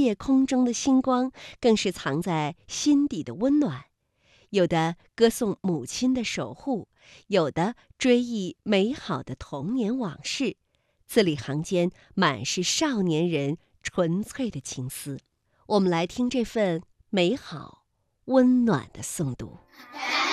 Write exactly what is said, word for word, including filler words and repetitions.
夜空中的星光，更是藏在心底的温暖。有的歌颂母亲的守护，有的追忆美好的童年往事，字里行间满是少年人纯粹的情思。我们来听这份美好温暖的诵读。